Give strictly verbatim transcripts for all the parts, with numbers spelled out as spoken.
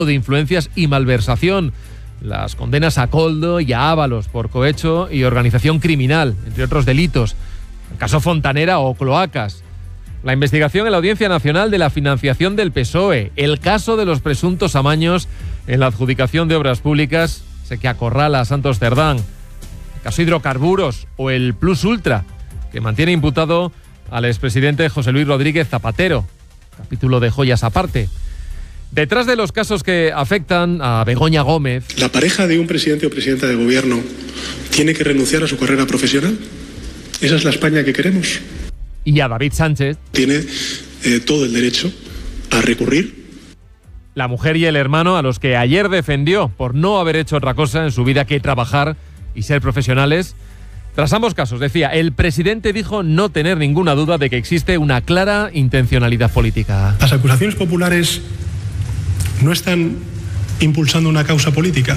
de influencias y malversación. Las condenas a Koldo y a Ábalos por cohecho y organización criminal, entre otros delitos. El caso Fontanera o Cloacas. La investigación en la Audiencia Nacional de la financiación del P S O E. El caso de los presuntos amaños en la adjudicación de obras públicas, sé que acorrala a Santos Cerdán. El caso Hidrocarburos o el Plus Ultra, que mantiene imputado al expresidente José Luis Rodríguez Zapatero. Capítulo de joyas aparte. Detrás de los casos que afectan a Begoña Gómez... ¿La pareja de un presidente o presidenta de gobierno tiene que renunciar a su carrera profesional? ¿Esa es la España que queremos? Y a David Sánchez... Tiene eh, todo el derecho a recurrir. La mujer y el hermano a los que ayer defendió por no haber hecho otra cosa en su vida que trabajar y ser profesionales. Tras ambos casos, decía, el presidente dijo no tener ninguna duda de que existe una clara intencionalidad política. Las acusaciones populares no están impulsando una causa política.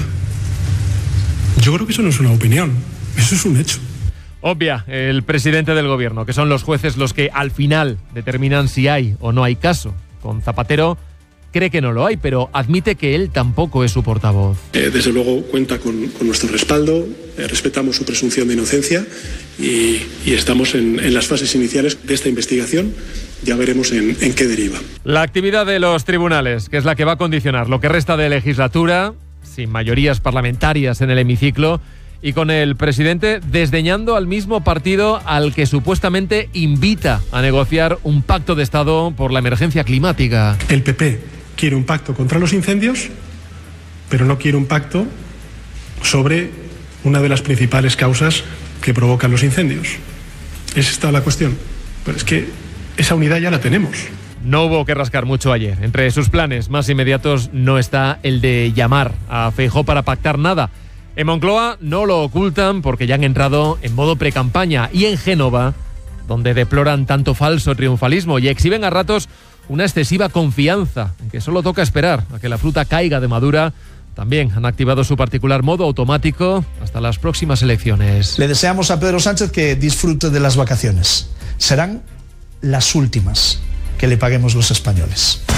Yo creo que eso no es una opinión, eso es un hecho. Obvia, el presidente del gobierno, que son los jueces los que al final determinan si hay o no hay caso. Con Zapatero cree que no lo hay, pero admite que él tampoco es su portavoz. Eh, desde luego cuenta con, con nuestro respaldo, eh, respetamos su presunción de inocencia y, y estamos en, en las fases iniciales de esta investigación. Ya veremos en, en qué deriva. La actividad de los tribunales, que es la que va a condicionar lo que resta de legislatura, sin mayorías parlamentarias en el hemiciclo, y con el presidente desdeñando al mismo partido al que supuestamente invita a negociar un pacto de Estado por la emergencia climática. El P P quiere un pacto contra los incendios, pero no quiere un pacto sobre una de las principales causas que provocan los incendios. Es esta la cuestión. Pero es que esa unidad ya la tenemos. No hubo que rascar mucho ayer. Entre sus planes más inmediatos no está el de llamar a Feijóo para pactar nada. En Moncloa no lo ocultan porque ya han entrado en modo precampaña, y en Génova, donde deploran tanto falso triunfalismo y exhiben a ratos una excesiva confianza en que solo toca esperar a que la fruta caiga de madura, también han activado su particular modo automático hasta las próximas elecciones. Le deseamos a Pedro Sánchez que disfrute de las vacaciones. Serán las últimas que le paguemos los españoles.